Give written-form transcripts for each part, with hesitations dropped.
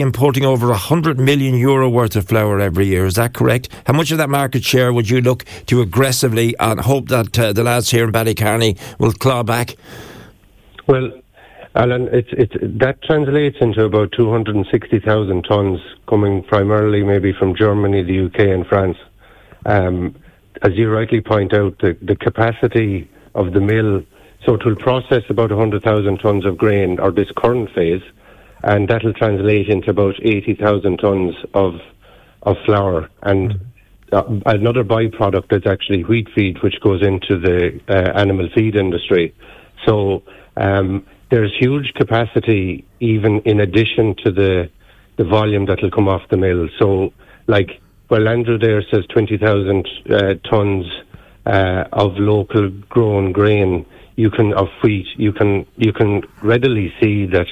importing over €100 million worth of flour every year. Is that correct? How much of that market share would you look to aggressively and hope that the lads here in Ballycarney will claw back? Well, Alan, that translates into about 260,000 tonnes coming primarily maybe from Germany, the UK and France. As you rightly point out, the capacity of the mill, so it will process about 100,000 tonnes of grain, or this current phase, and that will translate into about 80,000 tonnes of flour. And another byproduct is actually wheat feed, which goes into the animal feed industry. So there's huge capacity even in addition to the volume that will come off the mill. So, like, well, Andrew there says 20,000 tonnes of local grown grain, of wheat. You can readily see that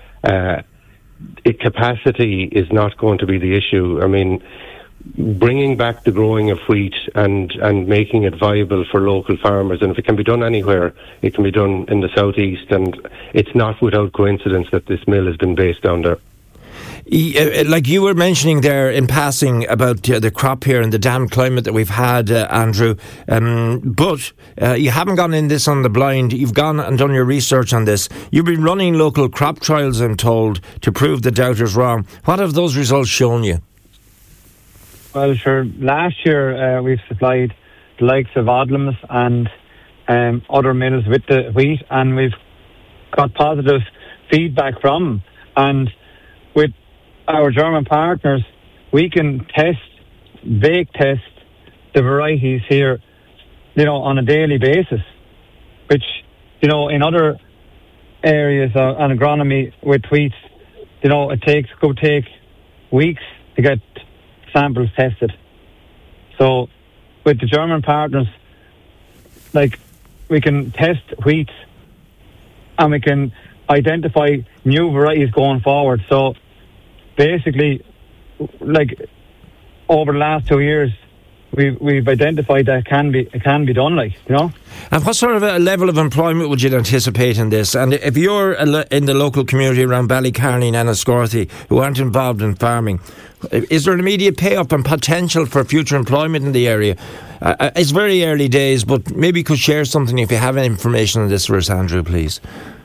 capacity is not going to be the issue. I mean, bringing back the growing of wheat and making it viable for local farmers, and if it can be done anywhere, it can be done in the southeast, and it's not without coincidence that this mill has been based down there. Like you were mentioning there in passing about the crop here and the damp climate that we've had, Andrew, but you haven't gone in this on the blind. You've gone and done your research on this. You've been running local crop trials, I'm told, to prove the doubters wrong. What have those results shown you? Well, sure. Last year we've supplied the likes of Odlums and other mills with the wheat, and we've got positive feedback from them. And with our German partners, we can bake test the varieties here, on a daily basis, which, in other areas on agronomy with wheat, it could take weeks to get samples tested. So with the German partners, like, we can test wheat and we can identify new varieties going forward. So basically, like, over the last 2 years, we've identified that it can be done, And what sort of a level of employment would you anticipate in this? And if you're in the local community around Ballycarney and Enniscorthy who aren't involved in farming, is there an immediate pay-up and potential for future employment in the area? It's very early days, but maybe you could share something if you have any information on this for us, Andrew, please.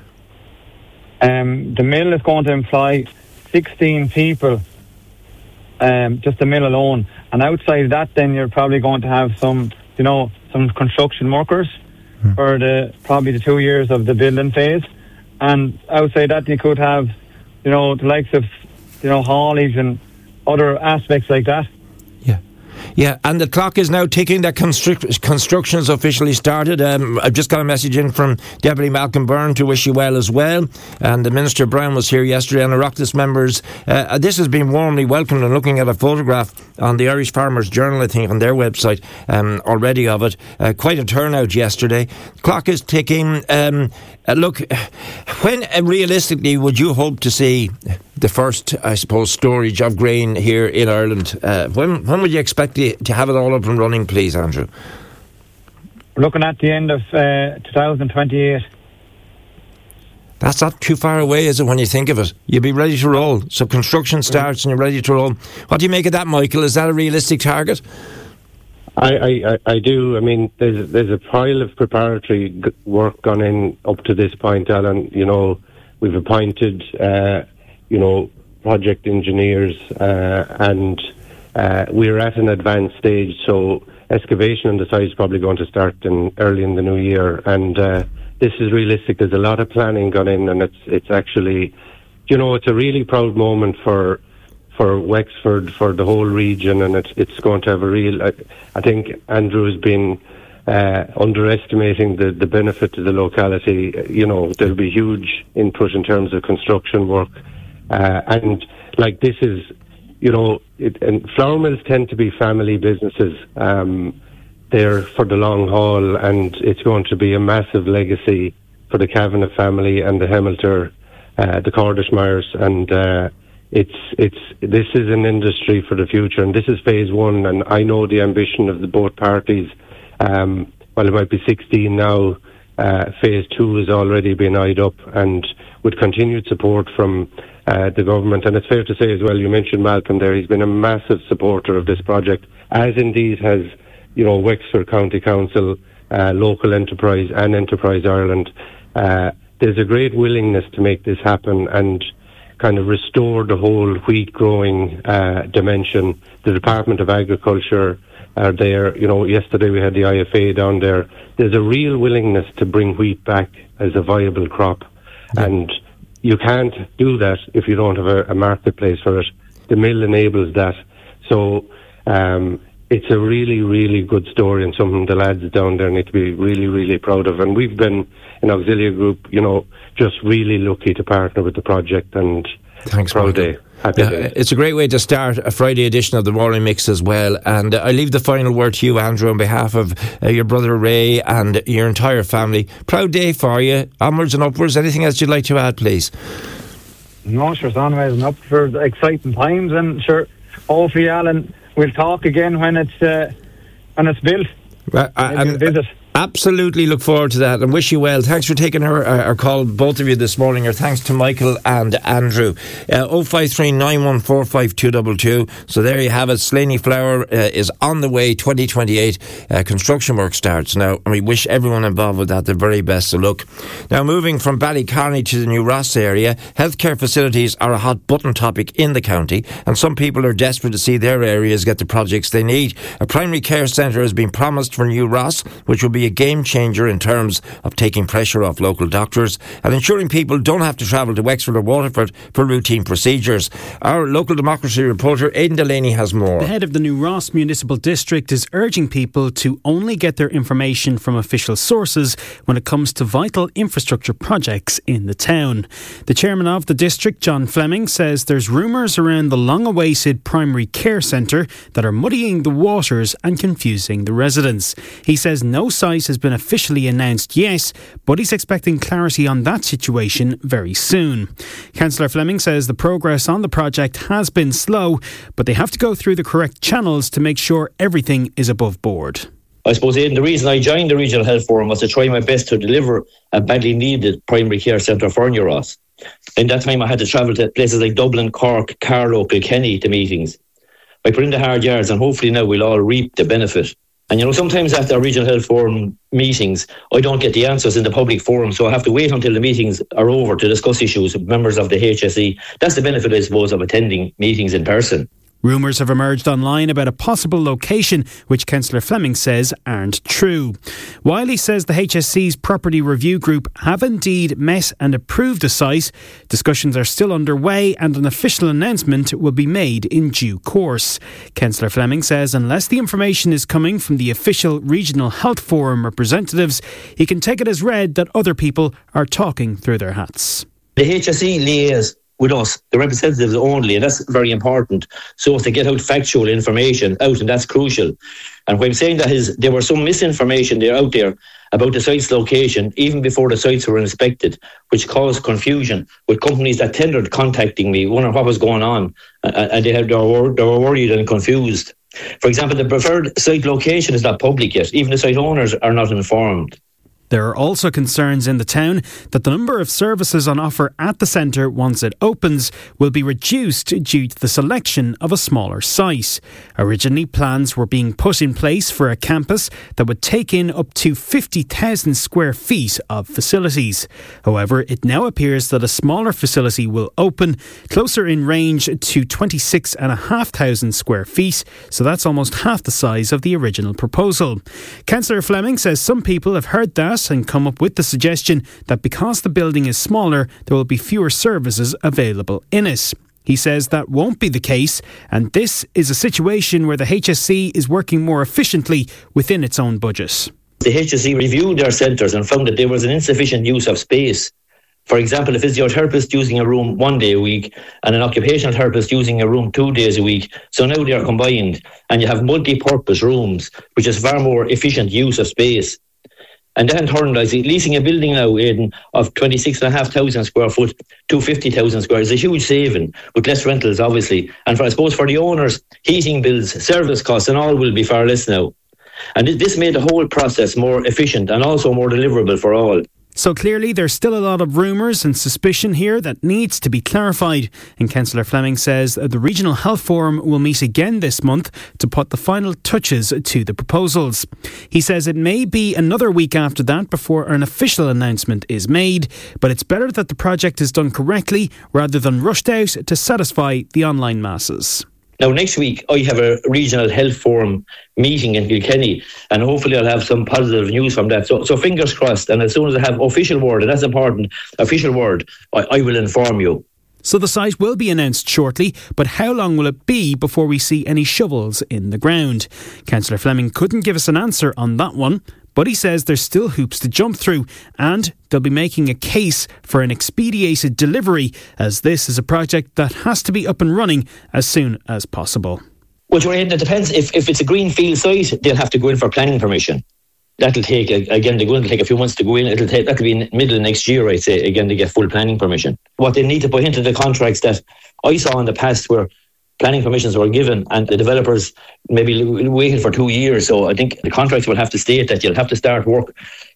The mill is going to employ 16 people, just the mill alone. And outside of that, then you're probably going to have some construction workers for probably the 2 years of the building phase. And outside that, you could have, the likes of, haulage and other aspects like that. Yeah, and the clock is now ticking. That construction has officially started. I've just got a message in from Deputy Malcolm Byrne to wish you well as well. And the Minister Brown was here yesterday. And Oireachtas members, this has been warmly welcomed. And looking at a photograph on the Irish Farmers Journal, I think, on their website already of it. Quite a turnout yesterday. Clock is ticking. Look, when realistically would you hope to see the first, I suppose, storage of grain here in Ireland? When would you expect to have it all up and running, please, Andrew? We're looking at the end of 2028. That's not too far away, is it, when you think of it? You'll be ready to roll. So construction starts and you're ready to roll. What do you make of that, Michael? Is that a realistic target? I do. I mean, there's a pile of preparatory work gone in up to this point, Alan. We've appointed, project engineers, and we're at an advanced stage. So excavation on the site is probably going to start early in the new year, and this is realistic. There's a lot of planning gone in, and it's actually, it's a really proud moment for Wexford, for the whole region, and it's going to have a real. I think Andrew has been underestimating the benefit to the locality. There'll be huge input in terms of construction work, and like this is, and flour mills tend to be family businesses. They're for the long haul, and it's going to be a massive legacy for the Kavanagh family and the Hemilter, the Cordishmeyers, and. This is an industry for the future, and this is phase one, and I know the ambition of the both parties. Well, it might be 16 now. Phase two has already been eyed up, and with continued support from the government. And it's fair to say as well, you mentioned Malcolm there, he's been a massive supporter of this project, as indeed has, Wexford County Council, Local Enterprise and Enterprise Ireland. There's a great willingness to make this happen and kind of restore the whole wheat growing dimension. The Department of Agriculture are there. Yesterday we had the IFA down there. There's a real willingness to bring wheat back as a viable crop. Yeah. And you can't do that if you don't have a marketplace for it. The mill enables that. So it's a really, really good story and something the lads down there need to be really, really proud of. And we've been, in Auxilia Group, just really lucky to partner with the project, and thanks, proud day. Happy day. It's a great way to start a Friday edition of the Roaring Mix as well. And I leave the final word to you, Andrew, on behalf of your brother Ray and your entire family. Proud day for you, onwards and upwards. Anything else you'd like to add, please? No, sure, it's onwards and up for the exciting times, and sure, hopefully, Alan, we'll talk again when it's built. And visit. Absolutely look forward to that and wish you well. Thanks for taking our call, both of you, this morning. Or thanks to Michael and Andrew. 053 914 5222. So there you have it. Slaney Flour is on the way. 2028 construction work starts now, and we wish everyone involved with that the very best of luck. Now, moving from Ballycarney to the New Ross area, healthcare facilities are a hot button topic in the county, and some people are desperate to see their areas get the projects they need. A primary care centre has been promised for New Ross, which will be a game changer in terms of taking pressure off local doctors and ensuring people don't have to travel to Wexford or Waterford for routine procedures. Our local democracy reporter Aidan Delaney has more. The head of the New Ross Municipal District is urging people to only get their information from official sources when it comes to vital infrastructure projects in the town. The chairman of the district, John Fleming, says there's rumours around the long-awaited primary care centre that are muddying the waters and confusing the residents. He says no site has been officially announced yet, but he's expecting clarity on that situation very soon. Councillor Fleming says the progress on the project has been slow, but they have to go through the correct channels to make sure everything is above board. I suppose, Aidan, the reason I joined the Regional Health Forum was to try my best to deliver a badly needed primary care centre for New Ross. In that time I had to travel to places like Dublin, Cork, Carlow, Kilkenny to meetings. I put in the hard yards, and hopefully now we'll all reap the benefit. And sometimes after our Regional Health Forum meetings, I don't get the answers in the public forum, so I have to wait until the meetings are over to discuss issues with members of the HSE. That's the benefit, I suppose, of attending meetings in person. Rumours have emerged online about a possible location, which Councillor Fleming says aren't true. While he says the HSC's Property Review Group have indeed met and approved the site, discussions are still underway and an official announcement will be made in due course. Councillor Fleming says unless the information is coming from the official Regional Health Forum representatives, he can take it as read that other people are talking through their hats. The HSE liaise with us, the representatives only, and that's very important, so as to get out factual information out, and that's crucial. And what I'm saying that is there was some misinformation there out there about the site's location even before the sites were inspected, which caused confusion with companies that tendered contacting me, wondering what was going on, and they were worried and confused. For example, the preferred site location is not public yet. Even the site owners are not informed. There are also concerns in the town that the number of services on offer at the centre once it opens will be reduced due to the selection of a smaller site. Originally, plans were being put in place for a campus that would take in up to 50,000 square feet of facilities. However, it now appears that a smaller facility will open, closer in range to 26,500 square feet, so that's almost half the size of the original proposal. Councillor Fleming says some people have heard that and come up with the suggestion that because the building is smaller, there will be fewer services available in it. He says that won't be the case, and this is a situation where the HSE is working more efficiently within its own budget. The HSE reviewed their centres and found that there was an insufficient use of space. For example, a physiotherapist using a room 1 day a week and an occupational therapist using a room 2 days a week. So now they are combined, and you have multi-purpose rooms, which is far more efficient use of space. And then turn, leasing a building now, Aidan, of 26,500 square foot to 50,000 square is a huge saving, with less rentals, obviously. And I suppose for the owners, heating bills, service costs and all will be far less now. And this made the whole process more efficient and also more deliverable for all. So clearly there's still a lot of rumours and suspicion here that needs to be clarified, and Councillor Fleming says the Regional Health Forum will meet again this month to put the final touches to the proposals. He says it may be another week after that before an official announcement is made, but it's better that the project is done correctly rather than rushed out to satisfy the online masses. Now, next week, I have a Regional Health Forum meeting in Kilkenny, and hopefully I'll have some positive news from that. So fingers crossed, and as soon as I have official word, and that's important, official word, I will inform you. So the site will be announced shortly, but how long will it be before we see any shovels in the ground? Councillor Fleming couldn't give us an answer on that one, but he says there's still hoops to jump through, and they'll be making a case for an expedited delivery, as this is a project that has to be up and running as soon as possible. Well, it depends. If it's a greenfield site, they'll have to go in for planning permission. That'll take, again, they're going to take a few months to go in. That'll be in middle of next year, I'd say, again, to get full planning permission. What they need to put into the contracts that I saw in the past where planning permissions were given and the developers maybe waited for 2 years. So I think the contracts will have to state that you'll have to start work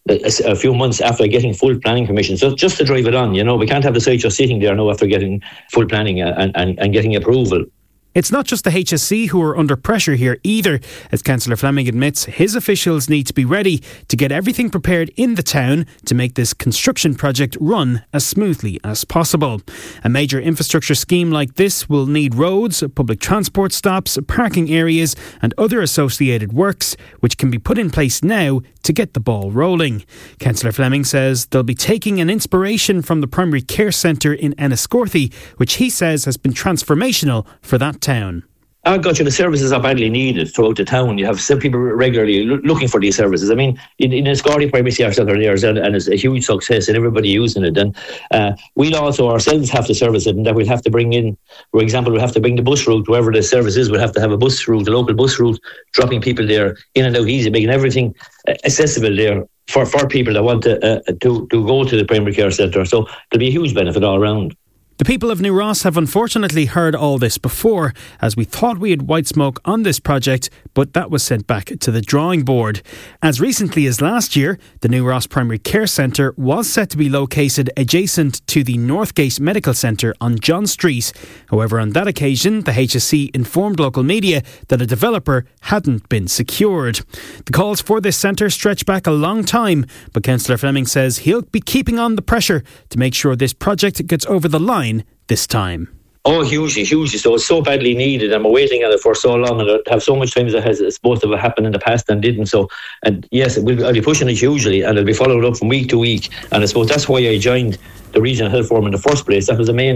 a few months after getting full planning permission. So just to drive it on, we can't have the site just sitting there now after getting full planning and getting approval. It's not just the HSC who are under pressure here either, as Councillor Fleming admits his officials need to be ready to get everything prepared in the town to make this construction project run as smoothly as possible. A major infrastructure scheme like this will need roads, public transport stops, parking areas and other associated works, which can be put in place now to get the ball rolling. Councillor Fleming says they'll be taking an inspiration from the primary care centre in Enniscorthy, which he says has been transformational for that town. The services are badly needed throughout the town. You have some people regularly looking for these services. I mean, in Enniscorthy Primary Care Centre there, and it's a huge success and everybody using it. And we'll also ourselves have to service it, and that we'll have to bring in, for example, we'll have to bring the bus route, wherever the service is, we'll have to have a bus route, a local bus route, dropping people there in and out easy, making everything accessible there for people that want to go to the primary care centre. So there'll be a huge benefit all around. The people of New Ross have unfortunately heard all this before, as we thought we had white smoke on this project, but that was sent back to the drawing board. As recently as last year, the New Ross Primary Care Centre was set to be located adjacent to the Northgate Medical Centre on John Street. However, on that occasion, the HSC informed local media that a developer hadn't been secured. The calls for this centre stretch back a long time, but Councillor Fleming says he'll be keeping on the pressure to make sure this project gets over the line this time. Oh, hugely. So it's so badly needed. I'm waiting on it for so long, and I have so much times that has supposed to have happened in the past and didn't. So, and yes, I'll be pushing it hugely, and it'll be followed up from week to week. And I suppose that's why I joined the Regional Health Forum in the first place. That was my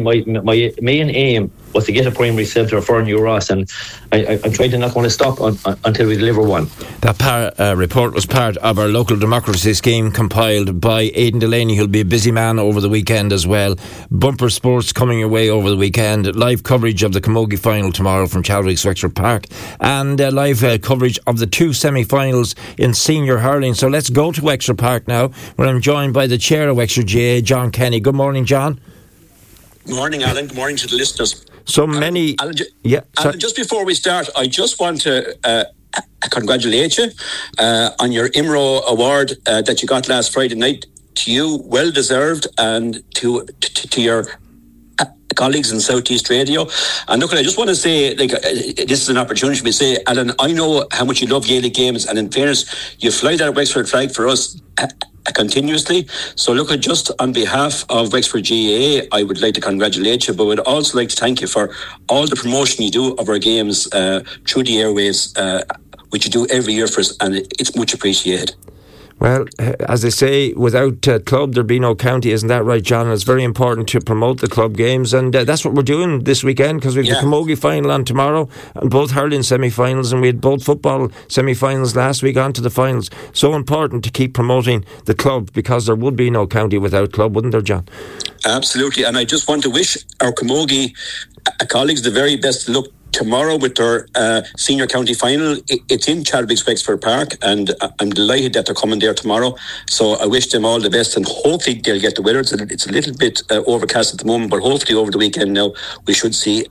main aim was to get a primary centre for New Ross, and I'm trying to not want to stop until we deliver one. That report was part of our local democracy scheme compiled by Aidan Delaney, who'll be a busy man over the weekend as well. Bumper sports coming your way over the weekend. Live coverage of the Camogie final tomorrow from Chadwick's Wexford Park, and live coverage of the two semi-finals in senior hurling. So let's go to Wexford Park now, where I'm joined by the chair of Wexford GAA, John Kenny. Good morning, John. Good morning, Alan. Good morning to the listeners. So many... Alan, just before we start, I just want to congratulate you on your IMRO award that you got last Friday night. To you, well deserved, and to your colleagues in South East Radio. And look, I just want to say, this is an opportunity for me to say, Alan, I know how much you love Gaelic games, and in fairness, you fly that Wexford flag for us continuously. So look, just on behalf of Wexford GAA, I would like to congratulate you, but would also like to thank you for all the promotion you do of our games through the airwaves, which you do every year for us, and it's much appreciated. Well, as they say, without club there'd be no county, isn't that right, John? It's very important to promote the club games, and that's what we're doing this weekend, because we've the Camogie final on tomorrow and both hurling semi-finals, and we had both football semi-finals last week on to the finals. So important to keep promoting the club, because there would be no county without club, wouldn't there, John? Absolutely, and I just want to wish our Camogie colleagues the very best luck tomorrow with their senior county final. It's in Chadwick's Wexford Park, and I'm delighted that they're coming there tomorrow. So I wish them all the best, and hopefully they'll get the weather. It's a little bit overcast at the moment, but hopefully over the weekend now we should see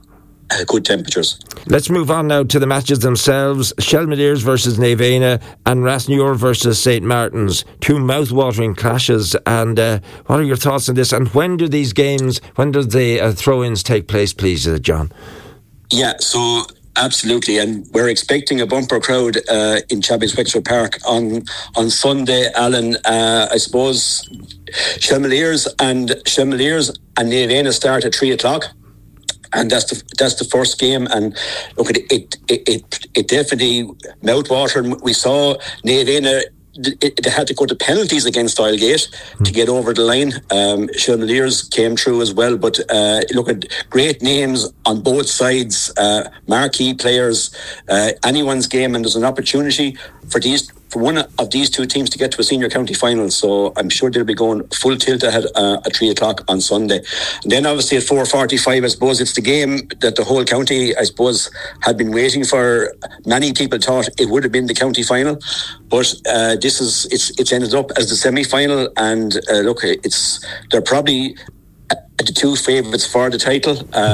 good temperatures. Let's move on now to the matches themselves. Shelmaliers versus Naveena and Rasnure versus St. Martin's. Two mouth-watering clashes. And what are your thoughts on this? And when do the throw-ins take place, please, John? Yeah, so absolutely, and we're expecting a bumper crowd in Chabby's Wexford Park on Sunday, Alan. I suppose Shelmaliers and Naveena start at 3:00. And that's the first game, and look, it definitely mouthwatering. We saw Naveena. They had to go to penalties against Islegate to get over the line. Shelmaliers came through as well, but look at great names on both sides, marquee players. Anyone's game, and there's an opportunity for one of these two teams to get to a senior county final. So I'm sure they'll be going full tilt ahead at 3:00 on Sunday. And then obviously at 4:45, I suppose it's the game that the whole county, I suppose, had been waiting for. Many people thought it would have been the county final, but it's ended up as the semi-final. And look, they're probably the two favourites for the title.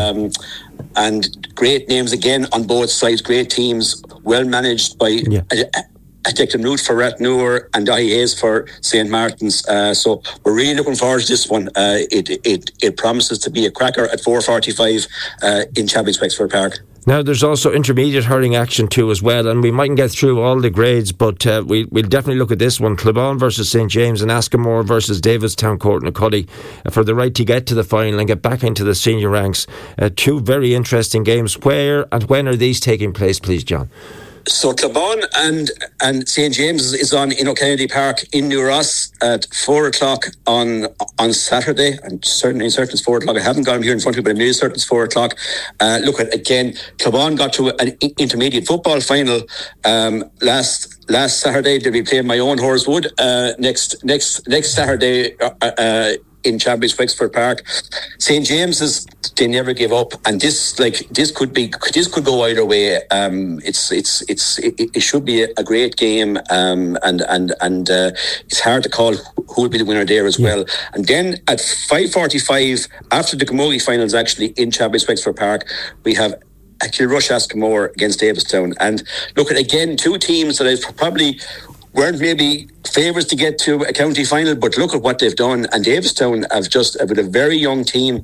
And great names again on both sides, great teams, well managed by Declan Root for Rasnure and Dahi Hayes for St. Martin's. So we're really looking forward to this one. It promises to be a cracker at 4:45 in Chabby's Wexford Park. Now, there's also intermediate hurling action too as well, and we mightn't get through all the grades, but we'll definitely look at this one. Clebon versus St. James and Askamore versus Davidstown Court and Cuddy for the right to get to the final and get back into the senior ranks. Two very interesting games. Where and when are these taking place, please, John? So Clebon and St. James is on in O'Kennedy Park in New Ross at 4:00 on Saturday. I'm certain it's 4:00. I haven't got them here in front of me, but I'm nearly certain it's 4:00. Look at again, Clebon got to an intermediate football final last Saturday. They'll be playing my own Horswood next Saturday in Chabby's Wexford Park. St. James's, they never give up, and this could go either way. It should be a great game, and it's hard to call who will be the winner there as well. And then at 5:45, after the Camogie finals, actually in Chabby's Wexford Park, we have Kilrush Askamore against Davidstown. And look at again two teams that I've probably weren't maybe favourites to get to a county final, but look at what they've done. And Davidstown have with a very young team,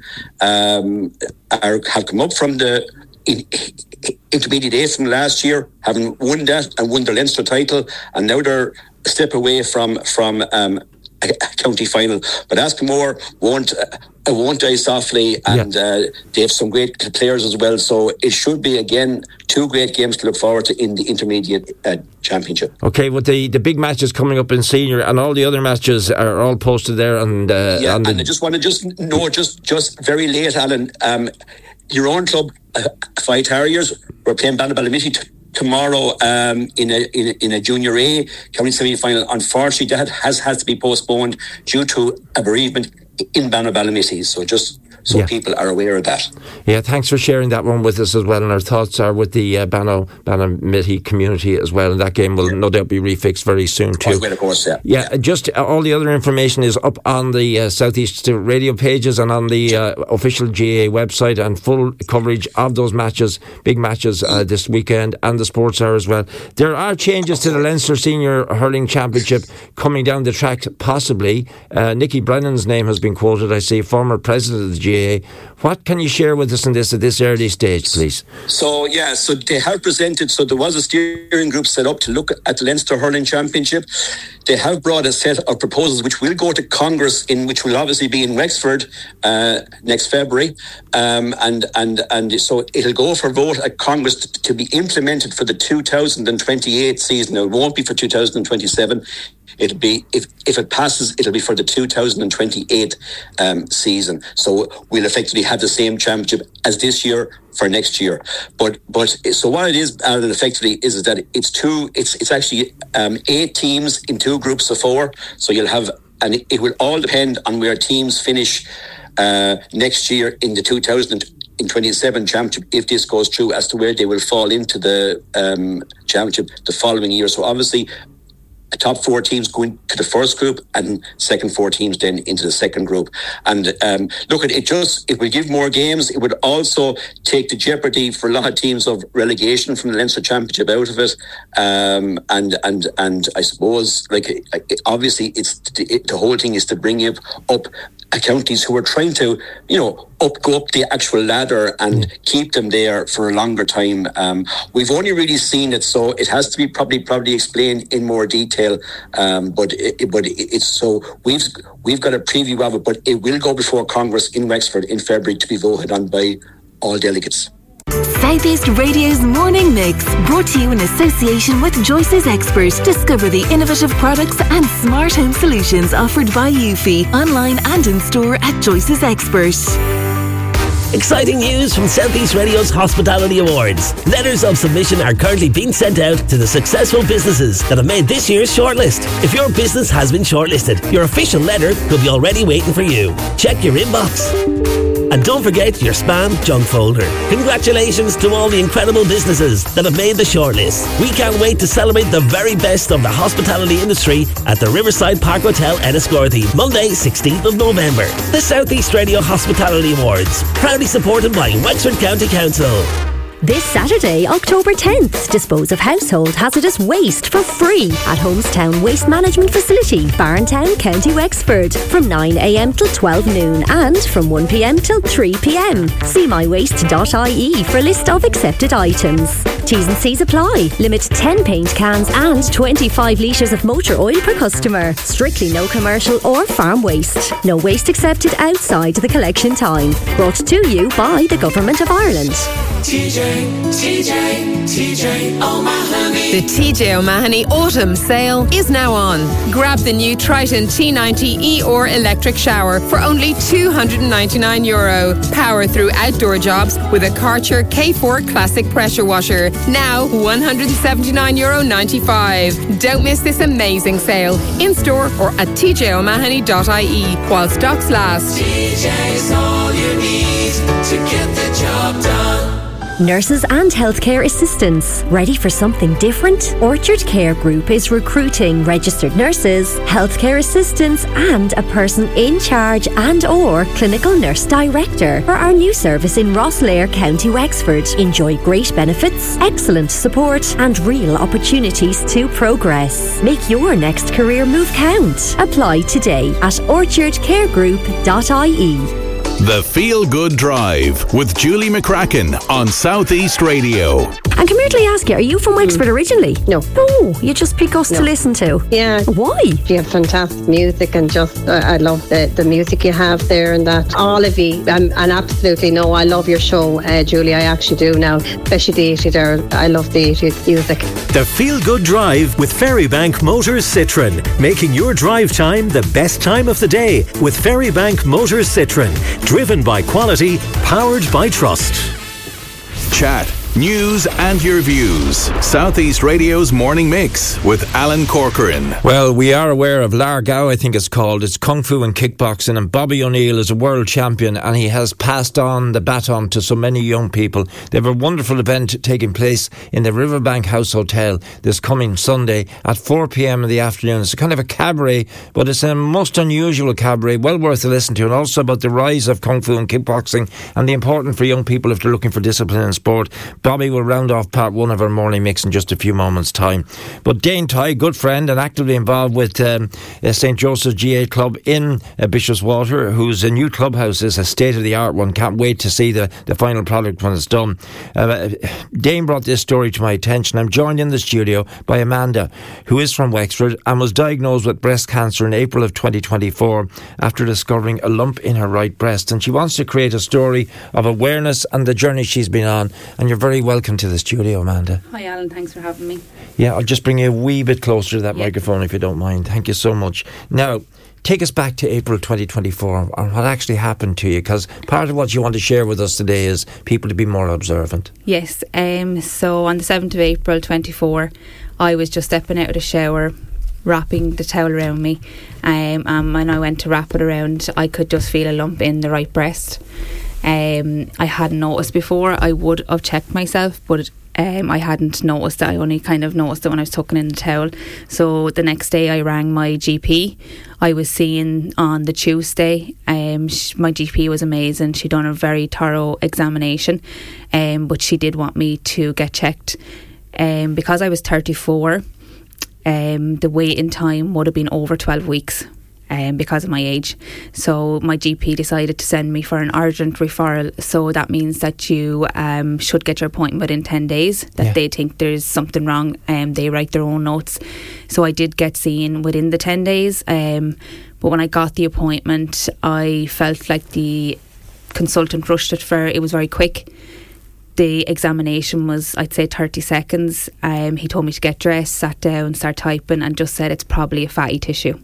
have come up from the intermediate eighth from last year, having won that and won the Leinster title, and now they're a step away from a county final. But Askamore won't die softly, and they have some great players as well. So it should be again two great games to look forward to in the intermediate championship. Okay, with the big matches coming up in senior, and all the other matches are all posted there. And and I just want to know just very late, Alan. Your own club, Five Harriers, we're playing Bannaballimity tomorrow in a Junior A county semi-final. Unfortunately, that has to be postponed due to a bereavement in Bannaballimity. So just so people are aware of that. Yeah, thanks for sharing that one with us as well. And our thoughts are with the Bannaballimity community as well. And that game will no doubt be refixed very soon too. Well, of course, just all the other information is up on the Southeast Radio pages and on the official GAA website, and full coverage of those matches, big matches this weekend, and the Sports Hour as well. There are changes to the Leinster Senior Hurling Championship coming down the track, possibly. Nicky Brennan's name has been quoted, I see, former president of the GAA. What can you share with us on this at this early stage, please? So they have presented, so there was a steering group set up to look at the Leinster Hurling Championship. They have brought a set of proposals which will go to Congress, which will obviously be in Wexford next February, and so it'll go for vote at Congress to be implemented for the 2028 season. Now, it won't be for 2027. It'll be, if it passes, it'll be for the 2028 season. So we'll effectively have the same championship as this year for next year. But so what it is, Alan, effectively is that it's actually 8 teams in 2 groups of 4. So you'll have, and it will all depend on where teams finish next year in the 2027 championship, if this goes through, as to where they will fall into the championship the following year. So obviously, top 4 teams go into the first group, and second 4 teams then into the second group. And look, it will give more games. It would also take the jeopardy for a lot of teams of relegation from the Leinster Championship out of it. And I suppose, obviously, the whole thing is to bring up counties who are trying to, go up the actual ladder and keep them there for a longer time. We've only really seen it, so it has to be probably explained in more detail. But it's so we've got a preview of it, but it will go before Congress in Wexford in February to be voted on by all delegates. Southeast Radio's Morning Mix, brought to you in association with Joyce's Expert. Discover the innovative products and smart home solutions offered by Eufy, online and in store at Joyce's Expert. Exciting news from Southeast Radio's Hospitality Awards. Letters of submission are currently being sent out to the successful businesses that have made this year's shortlist. If your business has been shortlisted, your official letter could be already waiting for you. Check your inbox. And don't forget your spam junk folder. Congratulations to all the incredible businesses that have made the shortlist. We can't wait to celebrate the very best of the hospitality industry at the Riverside Park Hotel, Enniscorthy, Monday, 16th of November. The Southeast Radio Hospitality Awards, proudly supported by Wexford County Council. This Saturday, October 10th, dispose of household hazardous waste for free at Homestown Waste Management Facility, Barrontown, County Wexford, from 9 a.m. till 12 noon and from 1 p.m. till 3 p.m. See mywaste.ie for a list of accepted items. T's and C's apply. Limit 10 paint cans and 25 litres of motor oil per customer. Strictly no commercial or farm waste. No waste accepted outside the collection time. Brought to you by the Government of Ireland. TJ O'Mahony. The TJ O'Mahony Autumn Sale is now on. Grab the new Triton T90 or electric shower for only €299. Power through outdoor jobs with a Karcher K4 Classic pressure washer. Now €179.95. Don't miss this amazing sale in store or at tjomahony.ie while stocks last. TJ's all you need to get the job done. Nurses and healthcare assistants. Ready for something different? Orchard Care Group is recruiting registered nurses, healthcare assistants and a person in charge and or clinical nurse director for our new service in Rosslare, County Wexford. Enjoy great benefits, excellent support and real opportunities to progress. Make your next career move count. Apply today at orchardcaregroup.ie. The Feel Good Drive with Julie McCracken on Southeast Radio. And come here till I ask you, are you from Wexford originally? No. Oh, you just pick us to listen to? Yeah. Why? You have fantastic music and just, I love the music you have there and that. All of you, and absolutely no, I love your show, Julie, I actually do now. Especially the 80s there, I love the 80s music. The Feel Good Drive with Ferrybank Motors Citroen, making your drive time the best time of the day with Ferrybank Motors Citroen. Driven by quality, powered by trust. Chat, news and your views. Southeast Radio's Morning Mix with Alan Corcoran. Well, we are aware of Largao, I think it's called. It's Kung Fu and Kickboxing, and Bobby O'Neill is a world champion and he has passed on the baton to so many young people. They have a wonderful event taking place in the Riverbank House Hotel this coming Sunday at 4 p.m. in the afternoon. It's a kind of a cabaret, but it's a most unusual cabaret, well worth a listen to, and also about the rise of Kung Fu and Kickboxing and the importance for young people if they're looking for discipline in sport. Bobby will round off part one of our morning mix in just a few moments' time. But Dane Tighe, good friend and actively involved with St. Joseph's GA Club in Bishop's Water, whose new clubhouse is a state-of-the-art one. Can't wait to see the final product when it's done. Dane brought this story to my attention. I'm joined in the studio by Amanda, who is from Wexford and was diagnosed with breast cancer in April of 2024 after discovering a lump in her right breast. And she wants to create a story of awareness and the journey she's been on. And you're very welcome to the studio, Amanda. Hi Alan, thanks for having me. Yeah, I'll just bring you a wee bit closer to that microphone if you don't mind. Thank you so much. Now, take us back to April 2024 and what actually happened to you, because part of what you want to share with us today is people to be more observant. Yes, so on the 7th of April 24 I was just stepping out of the shower, wrapping the towel around me, and when I went to wrap it around I could just feel a lump in the right breast. I hadn't noticed before. I would have checked myself, but I hadn't noticed it. I only kind of noticed it when I was tucking in the towel. So the next day I rang my GP. I was seen on the Tuesday. My GP was amazing. She'd done a very thorough examination, but she did want me to get checked. Because I was 34, the waiting time would have been over 12 weeks. Because of my age. So my GP decided to send me for an urgent referral. So that means that you should get your appointment within 10 days, that they think there's something wrong, and they write their own notes. So I did get seen within the 10 days. But when I got the appointment, I felt like the consultant rushed it it was very quick. The examination was, I'd say, 30 seconds. He told me to get dressed, sat down, start typing, and just said it's probably a fatty tissue.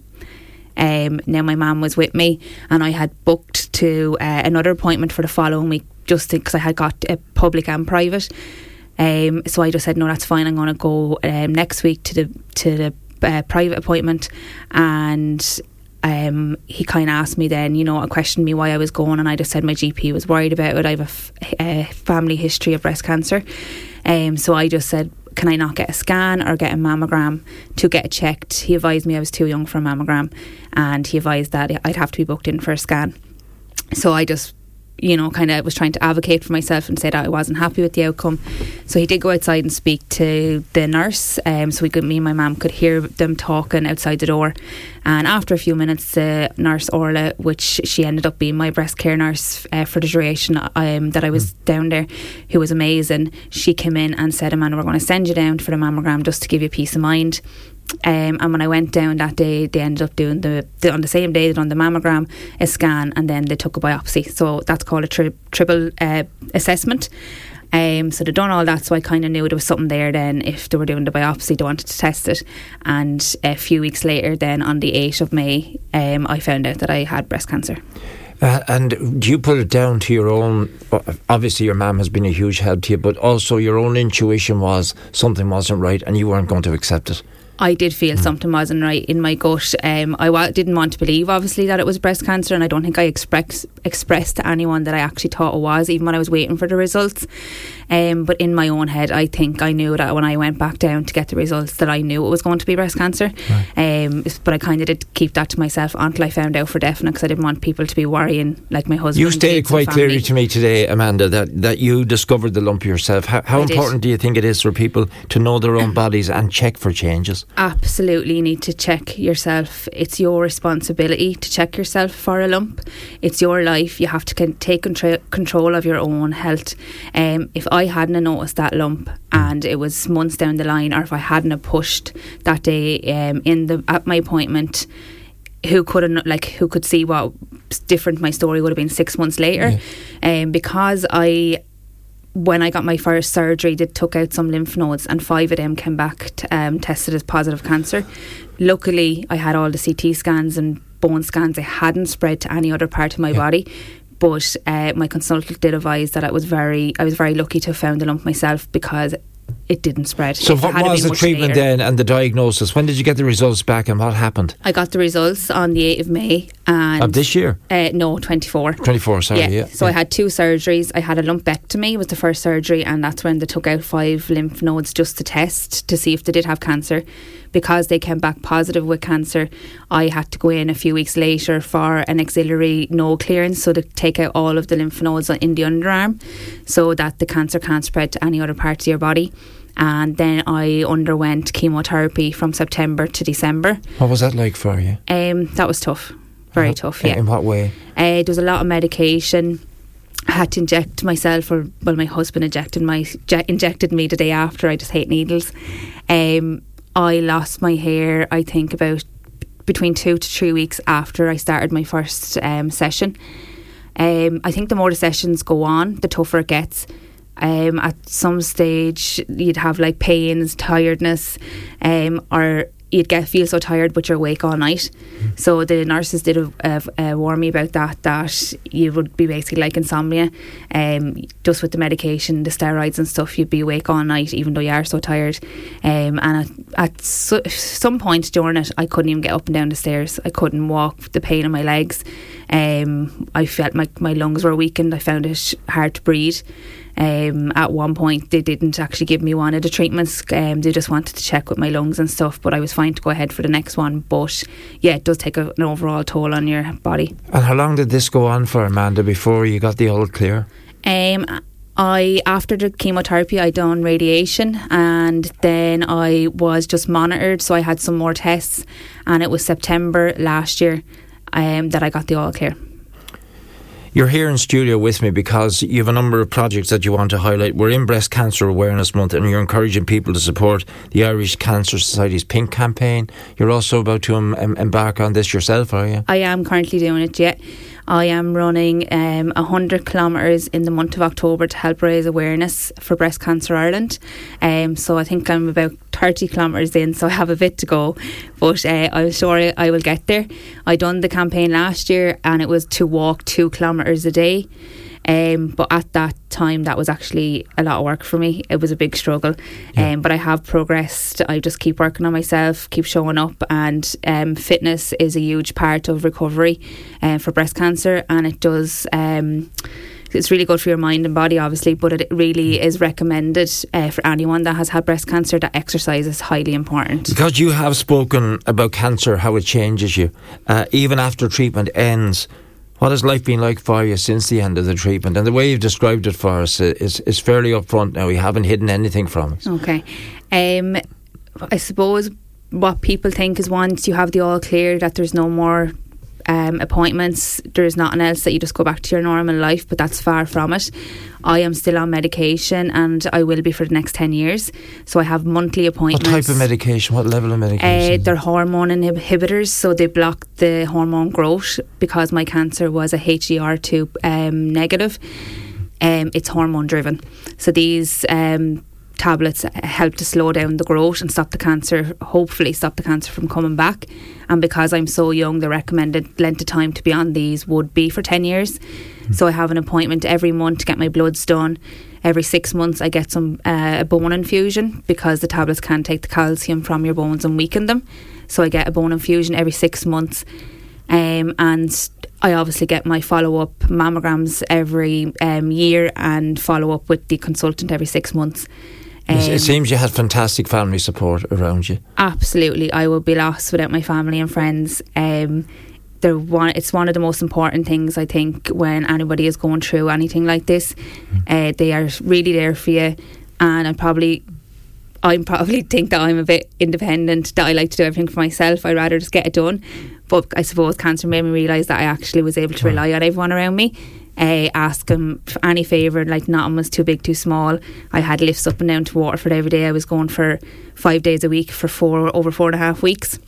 Now my mum was with me, and I had booked to another appointment for the following week, just because I had got a public and private. So I just said, no, that's fine. I'm going to go next week to the private appointment. And he kind of asked me then, questioned me why I was going, and I just said my GP was worried about it. I have a family history of breast cancer. So I just said, can I not get a scan or get a mammogram to get it checked? He advised me I was too young for a mammogram, and he advised that I'd have to be booked in for a scan. So I just, kind of was trying to advocate for myself and said I wasn't happy with the outcome. So he did go outside and speak to the nurse, so me and my mum could hear them talking outside the door. And after a few minutes, the nurse Orla, which she ended up being my breast care nurse for the duration that I was down there, who was amazing, she came in and said, Amanda, we're going to send you down for the mammogram just to give you peace of mind. And when I went down that day, they ended up doing on the same day they done the mammogram, a scan, and then they took a biopsy. So that's called a triple assessment. So they done all that, so I kind of knew there was something there. Then if they were doing the biopsy, they wanted to test it. And a few weeks later, then on the 8th of May, I found out that I had breast cancer. And do you put it down to your own, obviously your mum has been a huge help to you, but also your own intuition was something wasn't right and you weren't going to accept it? I did feel something wasn't right in my gut. I didn't want to believe, obviously, that it was breast cancer, and I don't think I expressed to anyone that I actually thought it was, even when I was waiting for the results. But in my own head, I think I knew that when I went back down to get the results that I knew it was going to be breast cancer. Right. But I kind of did keep that to myself until I found out for definite, because I didn't want people to be worrying, like my husband. You stated quite clearly to me today, Amanda, that you discovered the lump yourself. How important do you think it is for people to know their own bodies and check for changes? Absolutely, you need to check yourself. It's your responsibility to check yourself for a lump. It's your life. You have to take control of your own health. If I hadn't noticed that lump and it was months down the line, or if I hadn't pushed that day at my appointment, who could see what different my story would have been 6 months later. Because when I got my first surgery, they took out some lymph nodes, and 5 of them came back tested as positive cancer. Luckily, I had all the CT scans and bone scans. They hadn't spread to any other part of my body. But my consultant did advise that I was very lucky to have found the lump myself, because it didn't spread. So what was the treatment then and the diagnosis? When did you get the results back and what happened? I got the results on the 8th of May. Of this year? No, 24. 24, sorry, yeah. So I had 2 surgeries. I had a lumpectomy, was the first surgery, and that's when they took out 5 lymph nodes just to test to see if they did have cancer. Because they came back positive with cancer, I had to go in a few weeks later for an axillary node clearance, so to take out all of the lymph nodes in the underarm, so that the cancer can't spread to any other parts of your body. And then I underwent chemotherapy from September to December. What was that like for you? That was tough. Very tough, yeah. In what way? There was a lot of medication. I had to inject myself, my husband injected me the day after. I just hate needles. I lost my hair, I think, about between 2 to 3 weeks after I started my first session. I think the more the sessions go on, the tougher it gets. At some stage, you'd have like pains, tiredness, or you'd feel so tired, but you're awake all night. So the nurses did warn me about that you would be basically like insomnia. Just with the medication, the steroids and stuff, you'd be awake all night even though you are so tired. And at some point during it, I couldn't even get up and down the stairs. I couldn't walk, the pain in my legs. I felt my lungs were weakened. I found it hard to breathe. At one point, they didn't actually give me one of the treatments. They just wanted to check with my lungs and stuff, but I was fine to go ahead for the next one. But yeah, it does take an overall toll on your body. And how long did this go on for, Amanda, before you got the all clear? After the chemotherapy, I done radiation, and then I was just monitored. So I had some more tests, and it was September last year that I got the all clear. You're here in studio with me because you have a number of projects that you want to highlight. We're in Breast Cancer Awareness Month, and you're encouraging people to support the Irish Cancer Society's Pink campaign. You're also about to embark on this yourself, are you? I am currently doing it, yeah. I am running 100 kilometres in the month of October to help raise awareness for Breast Cancer Ireland. So I think I'm about 30 kilometres in, so I have a bit to go. But I'm sure I will get there. I done the campaign last year, and it was to walk 2 kilometres a day. But at that time, that was actually a lot of work for me. It was a big struggle. But I have progressed. I just keep working on myself, keep showing up, and fitness is a huge part of recovery for breast cancer, and it does... it's really good for your mind and body, obviously, but it really is recommended for anyone that has had breast cancer that exercise is highly important. Because you have spoken about cancer, how it changes you, even after treatment ends. What has life been like for you since the end of the treatment? And the way you've described it for us is fairly upfront now. You haven't hidden anything from us. Okay. I suppose what people think is once you have the all clear that there's no more appointments, there's nothing else, that you just go back to your normal life, but that's far from it. I am still on medication, and I will be for the next 10 years. So I have monthly appointments. What type of medication? What level of medication? They're hormone inhibitors, so they block the hormone growth. Because my cancer was a HER2 negative, it's hormone driven. So these tablets help to slow down the growth and stop the cancer, hopefully stop the cancer from coming back. And because I'm so young, the recommended length of time to be on these would be for 10 years. So I have an appointment every month to get my bloods done. Every 6 months I get some a bone infusion, because the tablets can take the calcium from your bones and weaken them. So I get a bone infusion every 6 months. And I obviously get my follow-up mammograms every year, and follow up with the consultant every 6 months. It seems you had fantastic family support around you. Absolutely. I would be lost without my family and friends. It's one of the most important things, I think, when anybody is going through anything like this. They are really there for you, and I probably think that I'm a bit independent, that I like to do everything for myself. I'd rather just get it done. But I suppose cancer made me realise that I actually was able to rely on everyone around me. Ask them for any favour, like nothing was too big, too small. I had lifts up and down to Waterford every day. I was going for 5 days a week for over 4.5 weeks.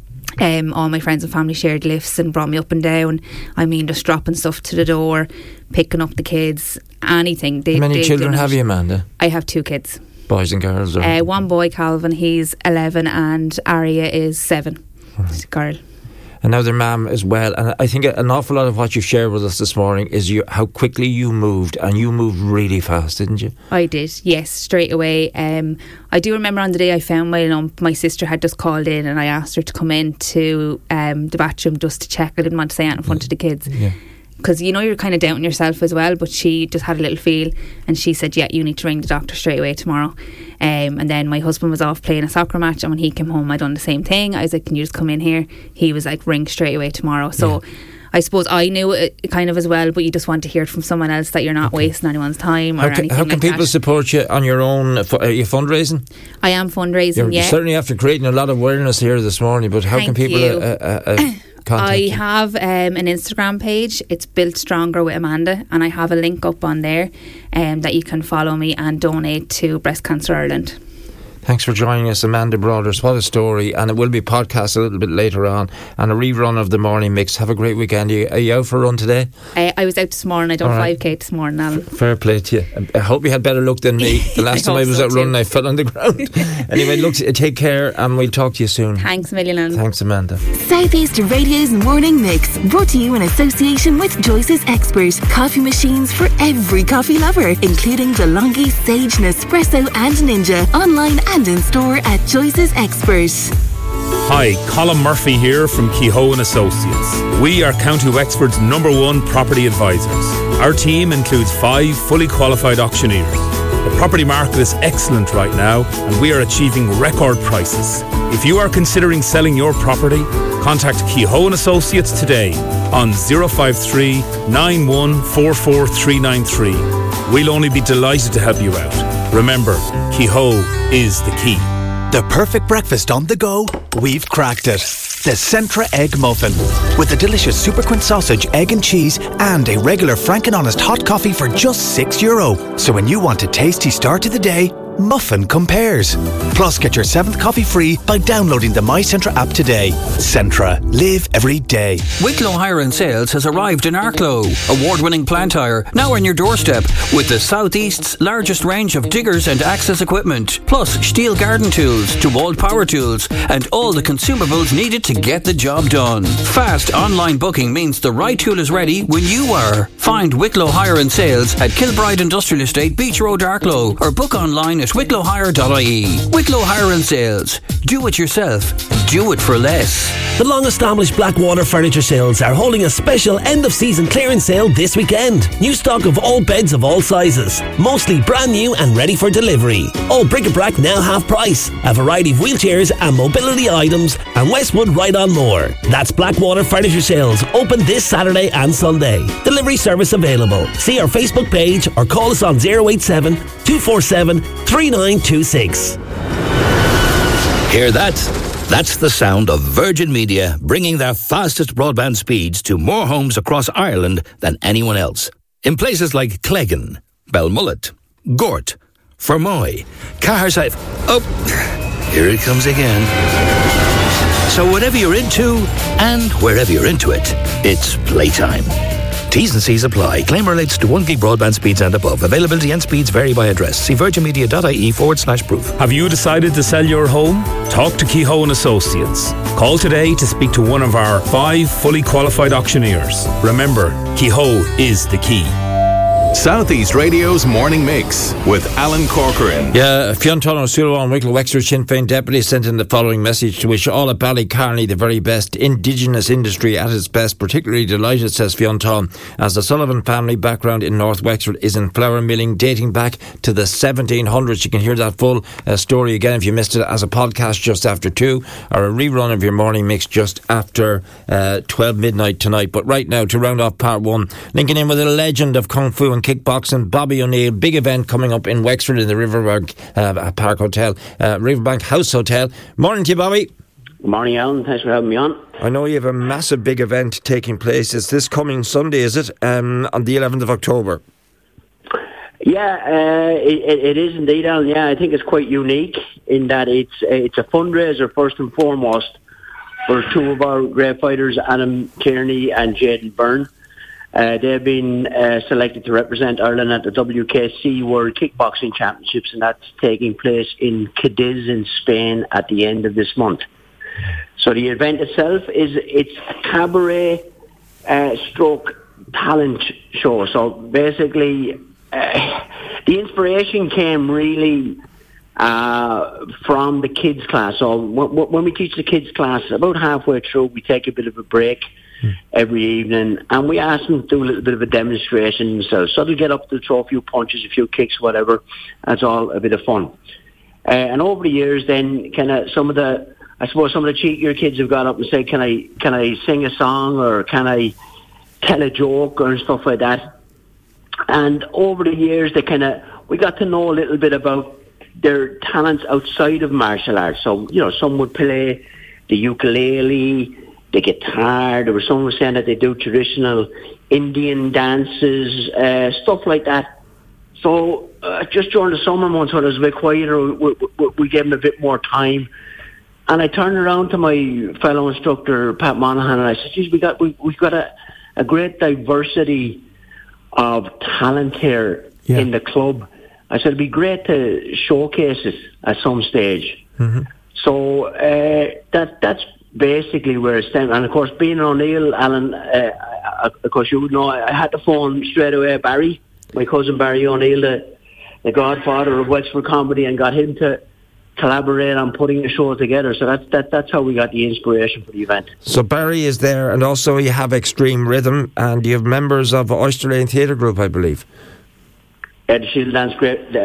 All my friends and family shared lifts and brought me up and down. I mean, just dropping stuff to the door, picking up the kids, anything. How many children have you, Amanda? I have 2 kids. Boys and girls? Or? One boy, Calvin, he's 11, and Aria is 7. She's a girl. And now their mum as well. And I think an awful lot of what you've shared with us this morning is how quickly you moved, and you moved really fast, didn't you? I did, yes, straight away. I do remember on the day I found my lump, my sister had just called in, and I asked her to come into the bathroom just to check. I didn't want to say it in front of the kids. Yeah. Because you're kind of doubting yourself as well, but she just had a little feel, and she said, yeah, you need to ring the doctor straight away tomorrow. And then my husband was off playing a soccer match, and when he came home I done the same thing. I was like, can you just come in here? He was like, ring straight away tomorrow. So I suppose I knew it kind of as well, but you just want to hear it from someone else that you're not wasting anyone's time or anything like that. How can people support you on your own? Are you fundraising? I am fundraising, You're certainly after creating a lot of awareness here this morning, but how can people contact you? I have an Instagram page. It's Built Stronger with Amanda, and I have a link up on there that you can follow me and donate to Breast Cancer Ireland. Thanks for joining us, Amanda Brothers. What a story. And it will be podcast a little bit later on, and a rerun of the morning mix. Have a great weekend. Are you out for a run today? I was out this morning. I done 5k this morning, Alan. Fair play to you. I hope you had better luck than me. The last time I was out running, I fell on the ground. Anyway, look, take care, and we'll talk to you soon. Thanks a million, Alan. Thanks, Amanda. South East Radio's Morning Mix, brought to you in association with Joyce's Expert. Coffee machines for every coffee lover, including DeLonghi, Sage, Nespresso and Ninja. Online and in store at Joyce's Expert. Hi, Colin Murphy here from Kehoe & Associates. We are County Wexford's #1 property advisors. Our team includes 5 fully qualified auctioneers. The property market is excellent right now and we are achieving record prices. If you are considering selling your property, contact Kehoe & Associates today on 053 9144 393. We'll only be delighted to help you out. Remember, Kehoe is the key. The perfect breakfast on the go, we've cracked it. The Centra Egg Muffin. With a delicious Super Quint sausage, egg and cheese, and a regular Frank and Honest hot coffee for just €6. So when you want a tasty start to the day, Muffin compares. Plus, get your 7th coffee free by downloading the My Centra app today. Centra. Live every day. Wicklow Hire and Sales has arrived in Arklow. Award-winning plant hire, now on your doorstep, with the Southeast's largest range of diggers and access equipment, plus Stihl garden tools, DeWalt power tools, and all the consumables needed to get the job done. Fast online booking means the right tool is ready when you are. Find Wicklow Hire and Sales at Kilbride Industrial Estate, Beach Road, Arklow, or book online at wicklowhire.ie. Wicklow Hire and Sales. Do it yourself. Do it for less. The long-established Blackwater Furniture Sales are holding a special end-of-season clearance sale this weekend. New stock of all beds of all sizes. Mostly brand new and ready for delivery. All bric-a-brac now half price. A variety of wheelchairs and mobility items. And Westwood right on more. That's Blackwater Furniture Sales. Open this Saturday and Sunday. Delivery service available. See our Facebook page or call us on 087 247 3926. Hear that? That's the sound of Virgin Media bringing their fastest broadband speeds to more homes across Ireland than anyone else. In places like Cleggan, Belmullet, Gort, Fermoy, Caherside. Oh, here it comes again. So whatever you're into and wherever you're into it, it's playtime. T's and C's apply. Claim relates to 1 gig broadband speeds and above. Availability and speeds vary by address. See virginmedia.ie/proof. Have you decided to sell your home? Talk to Kehoe & Associates. Call today to speak to one of our 5 fully qualified auctioneers. Remember, Kehoe is the key. Southeast Radio's Morning Mix with Alan Corcoran. Yeah, Fionn O'Sullivan, Wicklow Wexford Sinn Féin deputy, sent in the following message to wish all of Ballycarney the very best. Indigenous industry at its best. Particularly delighted, says Fionn, as the Sullivan family background in North Wexford is in flour milling dating back to the 1700s. You can hear that full story again if you missed it as a podcast just after 2 or a rerun of your morning mix just after 12 midnight tonight. But right now, to round off part 1, linking in with a legend of Kung Fu and kickboxing, Bobby O'Neill. Big event coming up in Wexford in the Riverbank Park Hotel, Riverbank House Hotel. Morning to you, Bobby. Good morning, Alan. Thanks for having me on. I know you have a massive big event taking place. It's this coming Sunday, is it? On the 11th of October. Yeah, it is indeed, Alan. Yeah, I think it's quite unique in that it's a fundraiser first and foremost for 2 of our great fighters, Adam Kearney and Jayden Byrne. They've been selected to represent Ireland at the WKC World Kickboxing Championships, and that's taking place in Cadiz in Spain at the end of this month. So the event itself it's a cabaret stroke talent show. So basically, the inspiration came really from the kids class. So when we teach the kids class, about halfway through, we take a bit of a break every evening, and we ask them to do a little bit of a demonstration themselves. So they'll get up, they'll throw a few punches, a few kicks, whatever. That's all a bit of fun. And over the years, then some of the cheekier kids have got up and said, "Can I sing a song, or can I tell a joke, or stuff like that?" And over the years, we got to know a little bit about their talents outside of martial arts. So some would play the ukulele, the guitar. There was someone was saying that they do traditional Indian dances, stuff like that. So just during the summer months when it was a bit quieter, we gave them a bit more time. And I turned around to my fellow instructor, Pat Monaghan, and I said, "Geez, we've got a great diversity of talent here in the club." I said, "It'd be great to showcase it at some stage." Mm-hmm. So that's basically where it stems. And of course, being O'Neill, Alan, of course you would know, I had to phone straight away Barry, my cousin Barry O'Neill, the godfather of Wexford comedy, and got him to collaborate on putting a show together. So that's how we got the inspiration for the event. So Barry is there, and also you have Extreme Rhythm, and you have members of Oyster Lane Theatre Group, I believe. The Shield Dance,